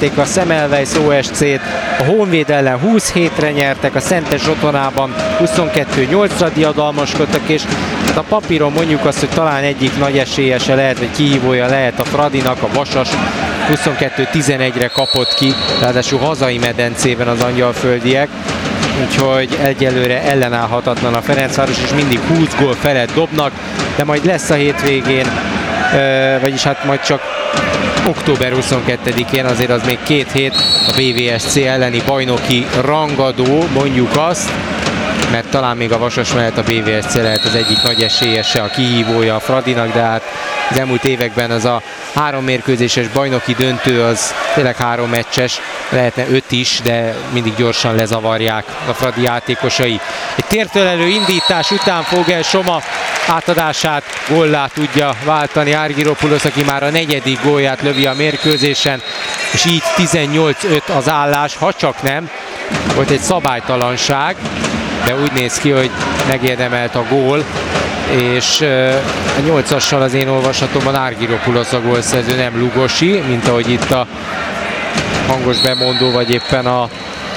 megverték a Semmelweis OSC-t, a Honvéd ellen 27-re nyertek, a Szentes Zsotonában 22-8-ra diadalmaskodtak, és hát a papíron mondjuk azt, hogy talán egyik nagy esélyese lehet, vagy kihívója lehet a Fradinak, a Vasas 22-11-re kapott ki, ráadásul hazai medencében az angyalföldiek, úgyhogy egyelőre ellenállhatatlan a Ferencváros, és mindig 20 gól felett dobnak, de majd lesz a hétvégén, vagyis hát majd csak október 22-én, azért az még 2 hét, a BVSC elleni bajnoki rangadó, mondjuk azt, mert talán még a Vasas mellett a BVSC lehet az egyik nagy esélyese, a kihívója a Fradinak, de hát az elmúlt években az a 3 mérkőzéses bajnoki döntő az tényleg 3 meccses, lehetne 5 is, de mindig gyorsan lezavarják a Fradi játékosai. Egy tértől elő indítás után Fogel Soma átadását góllá tudja váltani Argyropoulos, aki már a 4. gólját lövi a mérkőzésen, és így 18-5 az állás, ha csak nem volt egy szabálytalanság, de úgy néz ki, hogy megérdemelt a gól, és a 8-assal az én olvasatomban Argyropoulos a gólszerző, nem Lugosi, mint ahogy itt a hangos bemondó, vagy éppen a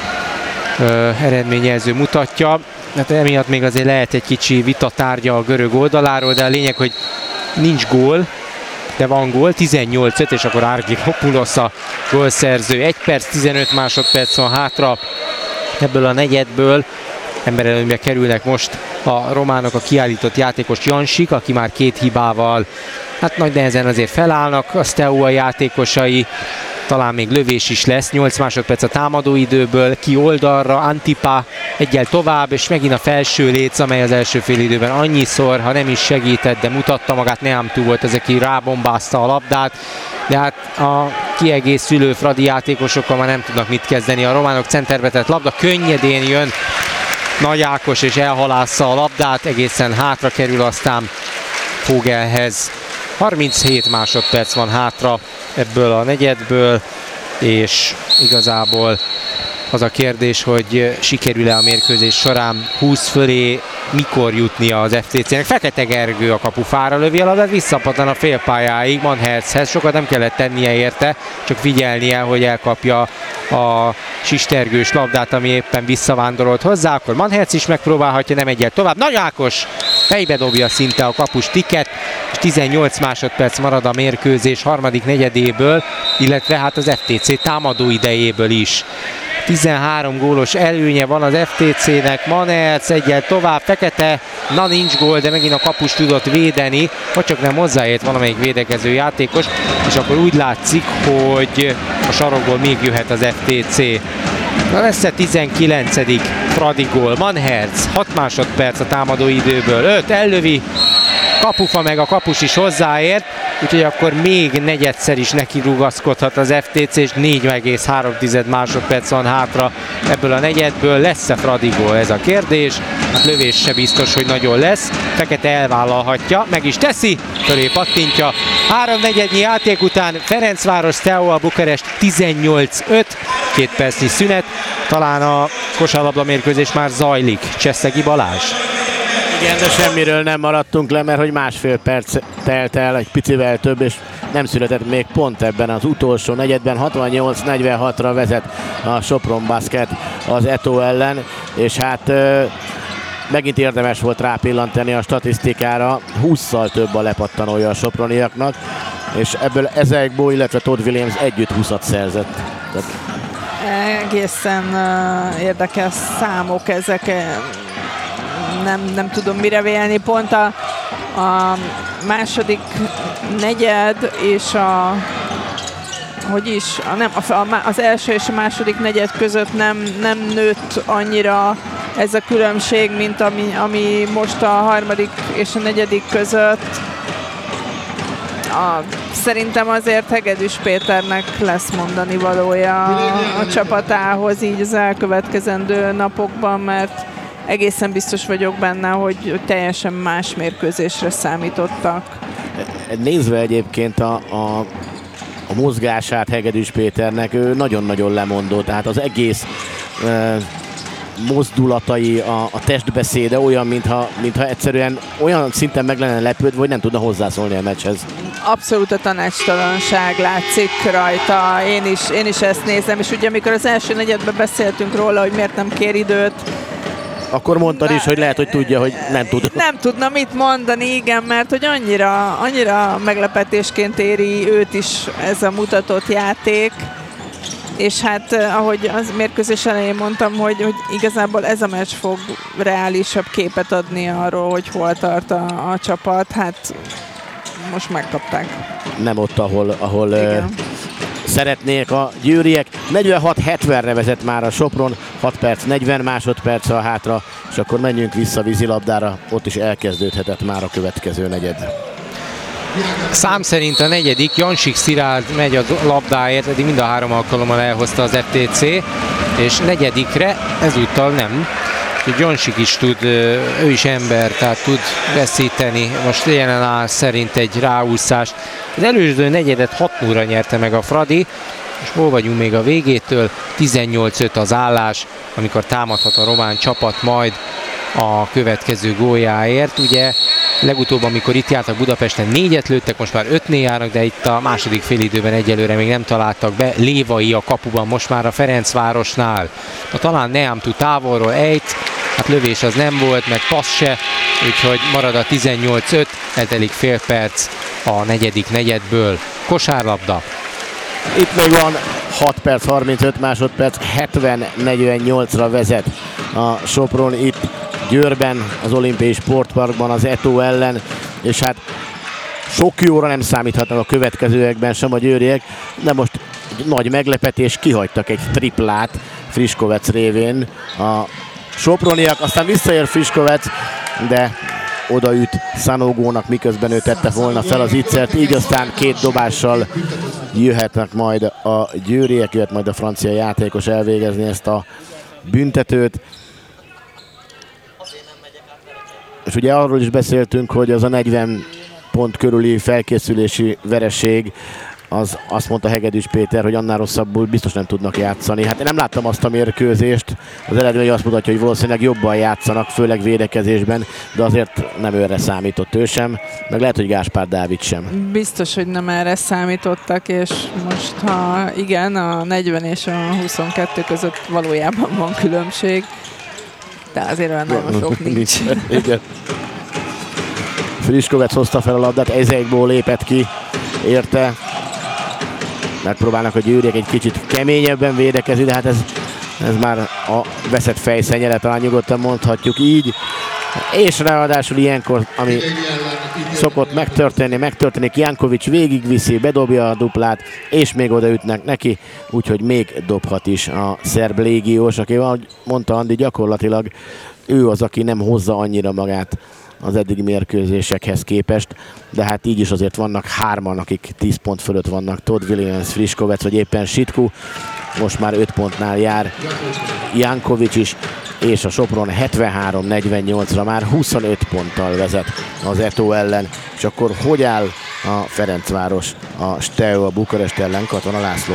eredményjelző mutatja. Hát emiatt még azért lehet egy kicsi vita tárgya a görög oldaláról, de a lényeg, hogy nincs gól, de van gól, 18-5, és akkor Argyropoulos a gólszerző. 1 perc, 15 másodperc van hátra ebből a negyedből. Emberelőnybe kerülnek most a románok, a kiállított játékos Jansik, aki már 2 hibával, hát nagy nehezen azért felállnak, a Steaua játékosai, talán még lövés is lesz, 8 másodperc a támadóidőből, ki oldalra, Antipa egyel tovább, és megint a felső léc, amely az első félidőben annyiszor, ha nem is segített, de mutatta magát, Neamtu volt az, aki rábombázta a labdát, de hát a kiegészülő fradi játékosokkal már nem tudnak mit kezdeni. A románok centerbe tett labda, könnyedén jön Nagy Ákos, és elhalásza a labdát, egészen hátra kerül aztán Fogelhez. 37 másodperc van hátra ebből a negyedből, és igazából az a kérdés, hogy sikerül-e a mérkőzés során 20 fölé mikor jutnia az FTC-nek. Fekete Gergő a kapufára lövi a labdát, visszapattan a félpályáig Manhertzhez, sokat nem kellett tennie érte, csak figyelnie, hogy elkapja a sistergős labdát, ami éppen visszavándorolt hozzá, akkor Manhertz is megpróbálhatja, nem egyel tovább. Nagy Ákos fejbe dobja szinte a kapus tiket, és 18 másodperc marad a mérkőzés harmadik negyedéből, illetve hát az FTC támadó idejéből is. 13 gólos előnye van az FTC-nek, Manhertz egyel tovább, Fekete, na nincs gól, de megint a kapus tudott védeni, vagy csak nem hozzáért valamelyik védekező játékos, és akkor úgy látszik, hogy a sarokból még jöhet az FTC. Na lesz-e 19. Fradi gól, Manhertz, 6 másodperc a támadó időből, 5 ellövi, kapufa meg a kapus is hozzáért, úgyhogy akkor még negyedszer is neki rugaszkodhat az FTC, és 4,3 másodperc van hátra ebből a negyedből. Lesz-e Fradi gól, ez a kérdés? Hát lövés se biztos, hogy nagyon lesz. Fekete elvállalhatja, meg is teszi, fölé pattintja. 3/4 játék után Ferencváros Steaua Bukarest 18-5, 2 percnyi szünet. Talán a kosárlabda mérkőzés már zajlik. Cseszegi Balázs. Igen, de semmiről nem maradtunk le, mert hogy másfél perc telt el, egy picivel több, és nem született még pont ebben az utolsó negyedben. 68-46-ra vezet a Sopron Basket az Eto ellen, és hát megint érdemes volt rápillantani a statisztikára, 20-szal több a lepattanója a soproniaknak, és ebből Ezekbo, illetve Todd Williams együtt 20-at szerzett. Egészen érdekes számok ezek. Nem tudom mire vélni, pont a második negyed és az első és a második negyed között nem nőtt annyira ez a különbség, mint ami most a harmadik és a negyedik között. Szerintem azért Hegedűs Péternek lesz mondani valója a csapatához így az elkövetkezendő napokban, mert egészen biztos vagyok benne, hogy teljesen más mérkőzésre számítottak. Nézve egyébként a mozgását Hegedűs Péternek, ő nagyon-nagyon lemondó, tehát az egész mozdulatai, a testbeszéde olyan, mintha egyszerűen olyan szinten meg lenne lepődve, hogy nem tudna hozzászólni a meccshez. Abszolút a tanácstalanság látszik rajta, én is ezt nézem, és ugye amikor az első negyedben beszéltünk róla, hogy miért nem kér időt, akkor mondtad is, hogy lehet, hogy tudja, hogy nem tud. Nem tudna mit mondani, igen, mert hogy annyira meglepetésként éri őt is ez a mutatott játék, és hát ahogy az mérkőzés elején mondtam, hogy igazából ez a meccs fog reálisabb képet adni arról, hogy hol tart a csapat, hát most megkapták. Nem ott, ahol szeretnék a győriek. 46-70-re vezet már a Sopron, 6 perc, 40 másodperc a hátra, és akkor menjünk vissza vízilabdára, ott is elkezdődhetett már a következő negyed. Szám szerint a negyedik, Jansik Szilárd megy a labdáért, eddig mind a 3 alkalommal elhozta az FTC, és negyedikre ezúttal nem. Jansik is tud, ő is ember, tehát tud veszíteni. Most jelen áll szerint egy ráúszást. Az előző negyedet 6-0-ra nyerte meg a Fradi, és hol vagyunk még a végétől? 18-5 az állás, amikor támadhat a román csapat majd a következő góljáért. Ugye legutóbb, amikor itt jártak Budapesten, 4-et lőttek, most már 5-nél járnak, de itt a második félidőben egyelőre még nem találtak be. Lévai a kapuban most már a Ferencvárosnál. Talán Neám tud távolról ejt, hát lövés az nem volt, meg passz se, úgyhogy marad a 18-5, eltelik fél perc a negyedik negyedből. Kosárlabda. Itt még van 6 perc, 35 másodperc, 70-48-ra vezet a Sopron itt Győrben, az Olimpiai Sportparkban az Eto ellen, és hát sok jóra nem számíthatnak a következőekben sem a győriek, de most nagy meglepetés, kihagytak egy triplát Friškovec révén a soproniak, aztán visszaér Friškovec, de odaüt Sanogónak, miközben ő tette volna fel az ittszert, így aztán 2 dobással jöhetnek majd a győriek, jöhet majd a francia játékos elvégezni ezt a büntetőt. És ugye arról is beszéltünk, hogy az a 40 pont körüli felkészülési vereség, az azt mondta Hegedűs Péter, hogy annál rosszabbul biztos nem tudnak játszani. Hát én nem láttam azt a mérkőzést, az eredmény azt mutatja, hogy valószínűleg jobban játszanak, főleg védekezésben, de azért nem őre számított ő sem, meg lehet, hogy Gáspár Dávid sem. Biztos, hogy nem erre számítottak, és most ha igen, a 40 és a 22 között valójában van különbség, de azért olyan nagyon sok nincs. Igen. Friškovec hozta fel a labdát, Ezekból lépett ki, érte. Megpróbálnak a győriek egy kicsit keményebben védekezni, de hát ez már a veszett fejszennyele, talán nyugodtan mondhatjuk így. És ráadásul ilyenkor, ami szokott megtörténik, Jankovics végigviszi, bedobja a duplát, és még odaütnek neki, úgyhogy még dobhat is a szerb légiós, aki, ahogy mondta Andi, gyakorlatilag ő az, aki nem hozza annyira magát az eddigi mérkőzésekhez képest, de hát így is azért vannak 3-an, akik 10 pont fölött vannak, Todd Williams, Friškovec vagy éppen Sitku, most már 5 pontnál jár Jankovics is, és a Sopron 73-48-ra már 25 ponttal vezet az Eto ellen, és akkor hogy áll a Ferencváros a Steaua Bukarest ellen, Katona László?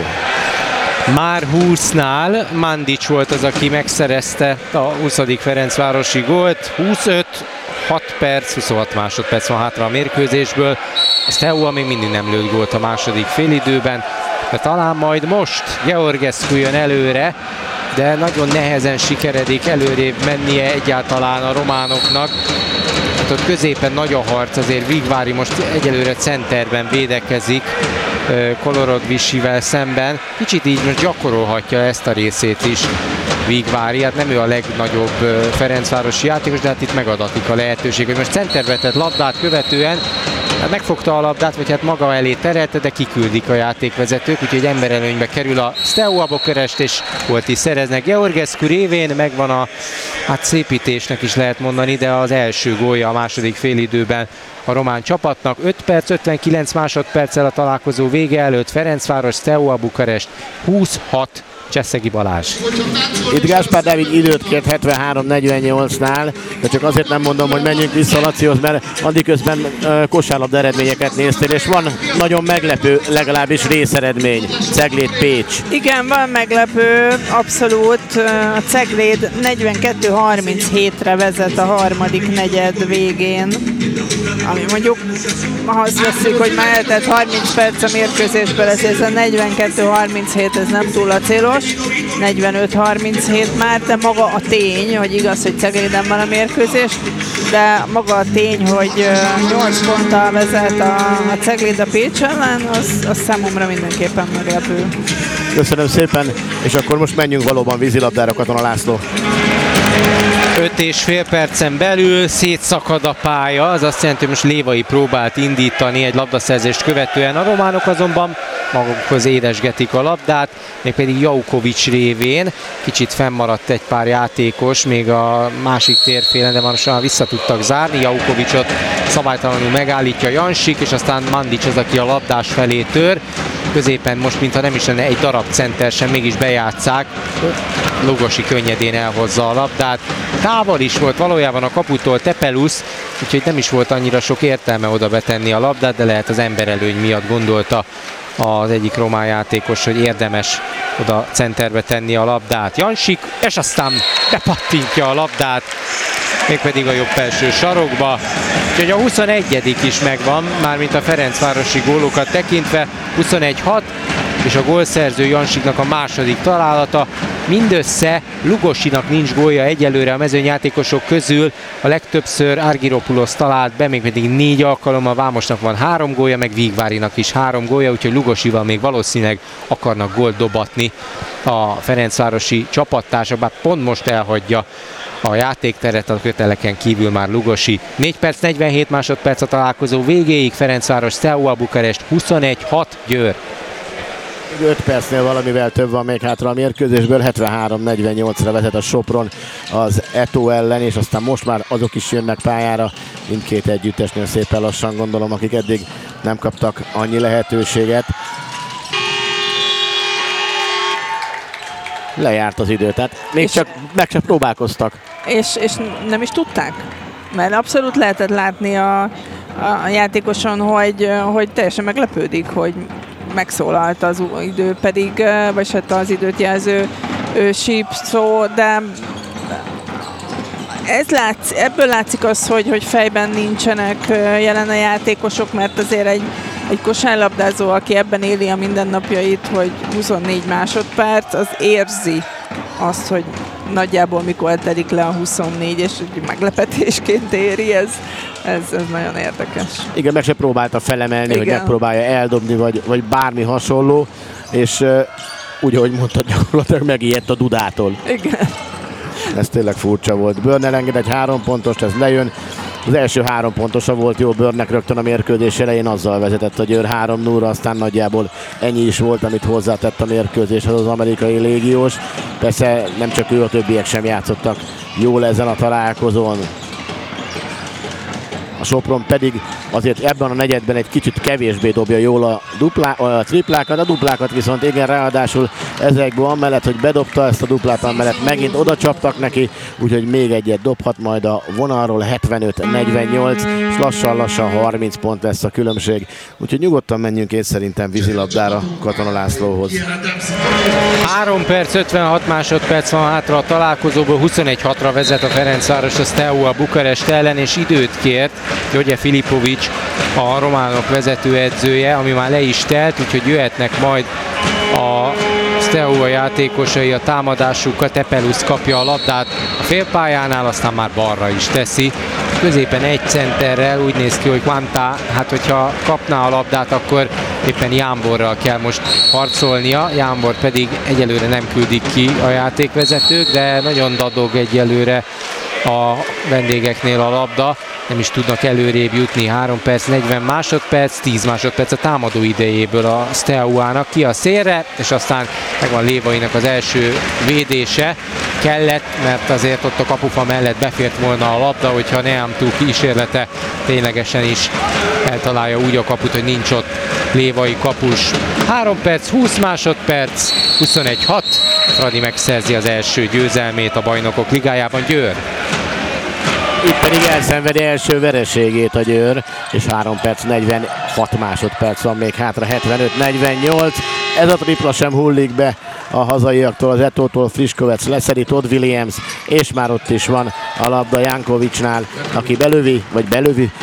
Már 20-nál Mandic volt az, aki megszerezte a 20. Ferencvárosi gólt, 25, 6 perc, 26 másodperc van hátra a mérkőzésből. A Steaua még mindig nem lőtt gólt a második félidőben, de talán majd most Georgescu jön előre, de nagyon nehezen sikeredik előrébb mennie egyáltalán a románoknak. Hát ott középen nagy a harc, azért Vigvári most egyelőre centerben védekezik Kolorogvisivel szemben. Kicsit így most gyakorolhatja ezt a részét is Vigvári, hát nem ő a legnagyobb ferencvárosi játékos, de hát itt megadatik a lehetőség, hogy most centerbe tett labdát követően hát megfogta a labdát, vagy hát maga elé terelte, de kiküldik a játékvezetők, úgyhogy emberelőnybe kerül a Steaua Bukarest, és volt is szereznek. Georgescu révén megvan a szépítésnek is lehet mondani, de az első gólja a második félidőben a román csapatnak. 5 perc, 59 másodperccel a találkozó vége előtt Ferencváros, Steaua Bukarest 26. Cseszegi Balázs. Itt Gáspár Dávid időt kért 73-48-nál, de csak azért nem mondom, hogy menjünk vissza Lacihoz, mert addig közben kosárlabda eredményeket néztél, és van nagyon meglepő, legalábbis részeredmény, Cegléd Pécs. Igen, van meglepő, abszolút. A Cegléd 42-37-re vezet a harmadik negyed végén. ami mondjuk, ha azt veszik, hogy már eltelt 30 perc a mérkőzésből, ez a 42-37, ez nem túl acélos, 45-37 már, de maga a tény, hogy igaz, hogy Cegléden van a mérkőzés, de maga a tény, hogy 8 ponttal vezet a Cegléd a Pécs ellen, az számomra mindenképpen meglepő. Köszönöm szépen, és akkor most menjünk valóban vízilabdára, Katona László. 5,5 percen belül szétszakad a pálya, az azt jelenti, hogy most Lévai próbált indítani egy labdaszerzést követően, a románok azonban magukhoz édesgetik a labdát, mégpedig Jaukovics révén. Kicsit fennmaradt egy pár játékos, még a másik térfélen, de most vissza tudtak zárni. Jaukovicsot szabálytalanul megállítja Jansik, és aztán Mandic az, aki a labdás felé tör. Középen most, mintha nem is lenne egy darab center sem, mégis bejátsszák. Lugosi könnyedén elhozza a labdát. Távol is volt valójában a kaputól Tepelusz, úgyhogy nem is volt annyira sok értelme oda betenni a labdát, de lehet az emberelőny miatt gondolta az egyik román játékos, hogy érdemes oda centerbe tenni a labdát. Jansik, és aztán bepattintja a labdát, mégpedig a jobb felső sarokba. Úgyhogy a 21. is megvan, mármint a Ferencvárosi gólokat tekintve, 21-6, és a gólszerző Jansiknak a második találata. Mindössze Lugosinak nincs gólja egyelőre a mezőnyjátékosok közül, a legtöbbször Argyropoulos talált be, mégpedig 4 alkalommal, Vámosnak van 3 gólja, meg Vigvárinak is 3 gólja, úgyhogy Lugosival még valószínűleg akarnak gólt dobatni a ferencvárosi csapattársa, bár pont most elhagyja a játékteret, a köteleken kívül már Lugosi. 4 perc 47 másodperc a találkozó végéig, Ferencváros Steaua Bukarest 21-6 Győr. 5 percnél valamivel több van még hátra a mérkőzésből, 73-48-ra vezet a Sopron az Eto ellen, és aztán most már azok is jönnek pályára, mindkét együttesnél szépen lassan, gondolom, akik eddig nem kaptak annyi lehetőséget. Lejárt az idő, tehát még csak meg sem próbálkoztak. És nem is tudták, mert abszolút lehetett látni a játékoson, hogy teljesen meglepődik, hogy megszólalt az idő pedig, vagy hát az időt jelző sípszó, de ebből látszik az, hogy fejben nincsenek jelen a játékosok, mert azért egy kosárlabdázó, aki ebben éli a mindennapjait, hogy 24 másodperc, az érzi azt, hogy nagyjából mikor telik le a 24, és meglepetésként éri, ez nagyon érdekes. Igen, meg se próbálta felemelni, igen, hogy megpróbálja eldobni, vagy bármi hasonló, és úgy, ahogy mondtad, gyakorlatilag megijedt a dudától. Igen. Ez tényleg furcsa volt. Börner enged egy 3 pontost, ez lejön. Az első 3 pontosa volt jó Börnek rögtön a mérkőzés elején, azzal vezetett a Győr 3-0-ra, aztán nagyjából ennyi is volt, amit hozzátett a mérkőzéshez az amerikai légiós. Persze nem csak ő, a többiek sem játszottak jól ezen a találkozón. A Sopron pedig azért ebben a negyedben egy kicsit kevésbé dobja jól a triplákat, a duplákat viszont igen, ráadásul ezekből amellett, hogy bedobta ezt a duplát, amellett megint oda csaptak neki, úgyhogy még egyet dobhat majd a vonalról, 75-48, és lassan 30 pont lesz a különbség. Úgyhogy nyugodtan menjünk én szerintem vízilabdára Katona Lászlóhoz. 3 perc 56 másodperc van hátra a találkozóból, 21-6-ra vezet a Ferencváros a Steaua Bukarest ellen, és időt kért György Filipovics, a románok vezetőedzője, ami már le is telt, úgyhogy jöhetnek majd a Steaua játékosai a támadásukkal. Tepelusz kapja a labdát a félpályánál, aztán már balra is teszi. Középen egy centerrel, úgy néz ki, hogy Quanta, hát hogyha kapná a labdát, akkor éppen Jámborral kell most harcolnia. Jámbor pedig egyelőre nem küldik ki a játékvezetők, de nagyon dadog egyelőre a vendégeknél a labda, nem is tudnak előrébb jutni. 3 perc 40 másodperc, 10 másodperc a támadó idejéből a Steauának, ki a szélre, és aztán megvan Lévainak az első védése. Kellett, mert azért ott a kapufa mellett befért volna a labda, hogyha Neamtú kísérlete ténylegesen is eltalálja úgy a kaput, hogy nincs ott Lévai kapus. 3 perc 20 másodperc, 21-6, Fradi megszerzi az első győzelmét a Bajnokok Ligájában. Győr. Itt pedig elszenvedi első vereségét a Győr, és 3 perc 46 másodperc van még hátra, 75-48. Ez a tripla sem hullik be a hazaiaktól, az Etótól. Friskovec leszedi, Todd Williams, és már ott is van a labda Jankovicsnál, aki belövi,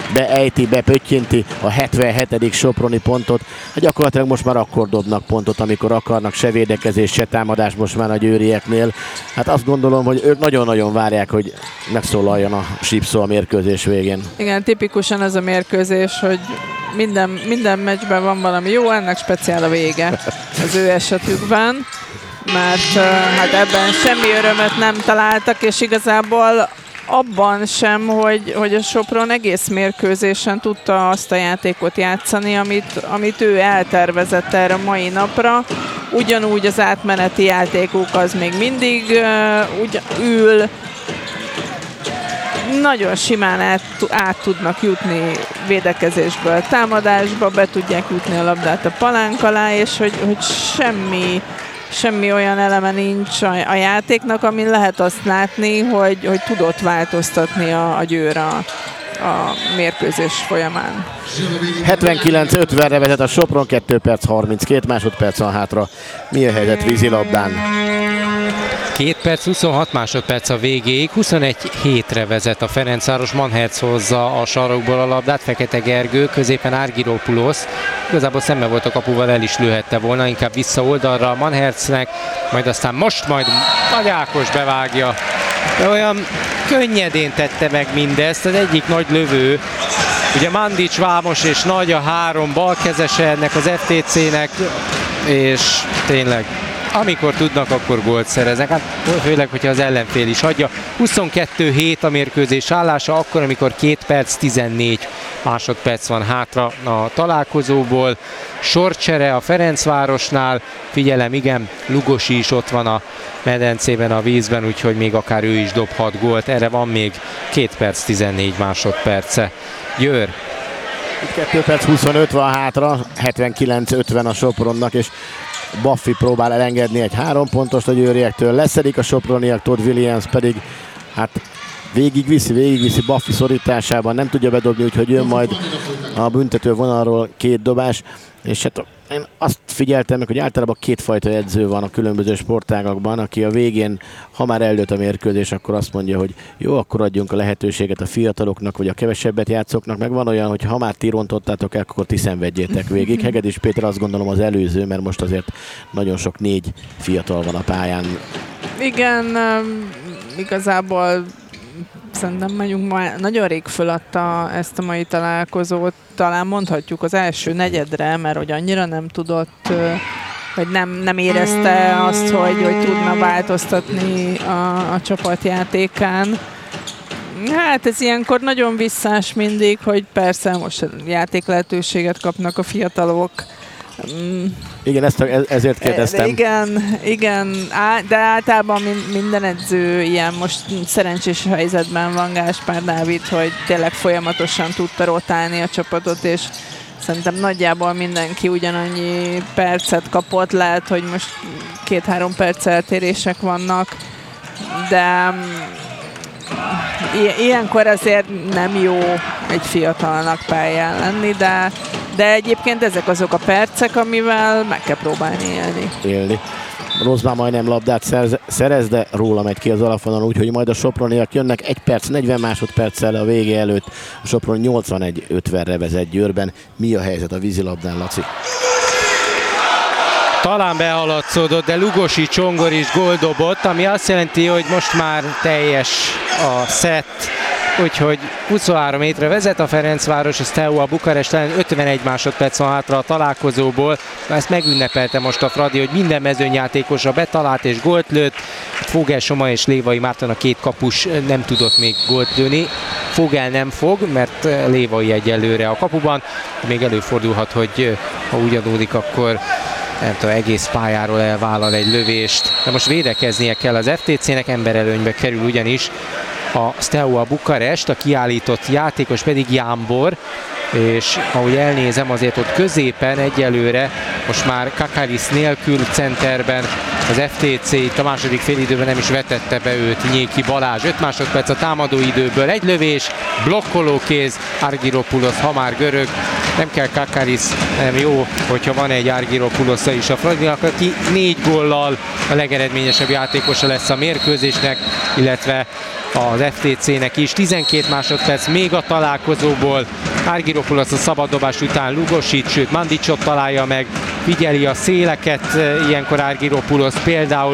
beejti, bepöttyinti a 77. soproni pontot. Hát gyakorlatilag most már akkor dobnak pontot, amikor akarnak, se védekezés, se támadás most már a győrieknél. Hát azt gondolom, hogy ők nagyon-nagyon várják, hogy megszólaljon a sípszó a mérkőzés végén. Igen, tipikusan ez a mérkőzés, hogy minden meccsben van valami jó, ennek speciál a vége az ő esetükben, mert hát ebben semmi örömöt nem találtak, és igazából abban sem, hogy a Sopron egész mérkőzésen tudta azt a játékot játszani, amit ő eltervezett erre a mai napra. Ugyanúgy az átmeneti játékuk az még mindig ül, nagyon simán át tudnak jutni védekezésből támadásba, be tudják jutni a labdát a palánk alá, és hogy semmi olyan eleme nincs a játéknak, amin lehet azt látni, hogy tudott változtatni a Győr a mérkőzés folyamán. 79-50-re vezet a Sopron, 2 perc 32 másodperc van hátra. Mi a helyzet vízilabdán? 2 perc 26 másodperc a végéig, 21-7-re vezet a Ferencváros. Manherz hozza a sarokból a labdát, Fekete Gergő, középen Argyropoulos. Igazából szembe volt a kapuval, el is lőhette volna, inkább vissza oldalra Manherznek, majd aztán most Nagy Ákos bevágja. De olyan könnyedén tette meg mindezt, az egyik nagy lövő. Ugye Mandic, Vámos és Nagy a 3 balkezese ennek az FTC-nek, és tényleg amikor tudnak, akkor gólt szereznek, hát főleg, hogyha az ellenfél is hagyja. 22-7 a mérkőzés állása, akkor, amikor 2 perc 14 másodperc van hátra a találkozóból. Sorcsere a Ferencvárosnál, figyelem, igen, Lugosi is ott van a medencében, a vízben, úgyhogy még akár ő is dobhat gólt. Erre van még 2 perc 14 másodperce. Győr. 2 perc 25 van hátra, 79-50 a Sopronnak, és Baffi próbál elengedni egy 3 pontost a győriektől, leszedik a soproniak, Todd Williams pedig hát végigviszi Baffi szorításában, nem tudja bedobni, úgyhogy jön majd a büntető vonalról 2 dobás, és hát én azt figyeltem meg, hogy általában 2 fajta edző van a különböző sportágakban, aki a végén, ha már eldőlt a mérkőzés, akkor azt mondja, hogy jó, akkor adjunk a lehetőséget a fiataloknak, vagy a kevesebbet játszóknak, meg van olyan, hogy ha már ti rontottátok el, akkor ti szenvedjétek végig. Hegedűs Péter azt gondolom az előző, mert most azért nagyon sok 4 fiatal van a pályán. Igen, igazából szerintem megyünk, már nagyon rég föladta ezt a mai találkozót, talán mondhatjuk az első negyedre, mert hogy annyira nem tudott, vagy nem érezte azt, hogy tudna változtatni a csapatjátékán. Hát ez ilyenkor nagyon visszás mindig, hogy persze most játék lehetőséget kapnak a fiatalok. Igen, ezért kérdeztem. Igen, de általában minden edző ilyen, most szerencsés helyzetben van Gáspár Dávid, hogy tényleg folyamatosan tudta rotálni a csapatot, és szerintem nagyjából mindenki ugyanannyi percet kapott, lehet, hogy most 2-3 perc eltérések vannak, de ilyenkor azért nem jó egy fiatalnak pályán lenni, de egyébként ezek azok a percek, amivel meg kell próbálni élni. Rozmán majdnem labdát szerez, de róla megy ki az alapvonalon, úgyhogy majd a soproniak jönnek 1 perc 40 másodperccel a vége előtt. A Sopron 81-50-re vezet Győrben. Mi a helyzet a vízilabdán, Laci? Talán behaladszódott, de Lugosi Csongor is gól dobott, ami azt jelenti, hogy most már teljes a szett, úgyhogy 23-7-re vezet a Ferencváros, a Steaua Bukarest ellen, 51 másodperc van hátra a találkozóból. Ezt megünnepelte most a Fradi, hogy minden mezőnyjátékosra betalált és gólt lőtt. Fogel Soma és Lévai Márton, a 2 kapus nem tudott még gólt lőni. Fogel nem fog, mert Lévai egyelőre a kapuban. Még előfordulhat, hogy ha úgy adódik, akkor nem tudom, egész pályáról elvállal egy lövést. De most védekeznie kell az FTC-nek, emberelőnybe kerül ugyanis a Steaua Bukarest, a kiállított játékos pedig Jámbor, és ahogy elnézem, azért ott középen egyelőre most már Kakaris nélkül centerben az FTC itt a második félidőben nem is vetette be őt Nyéki Balázs. 5 másodperc a támadó időből, egy lövés, blokkoló kéz, Argyropoulos, ha már görög, nem kell Kakaris, nem jó, hogyha van egy Argyropoulos is a Fradinak, aki 4 góllal a legeredményesebb játékosa lesz a mérkőzésnek, illetve az FTC-nek is. 12 másodperc még a találkozóból. Argyropoulos a szabaddobás után lugosít, sőt Mandicot találja meg, figyeli a széleket, ilyenkor Argyropoulos például